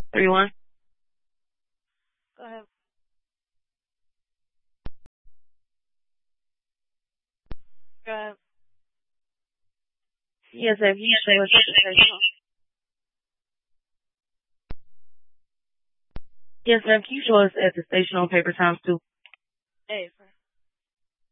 31. Go ahead. Go ahead. Yes, if you show us at the station. Yes, ma'am. Can you show us at the station on paper times 2? Hey,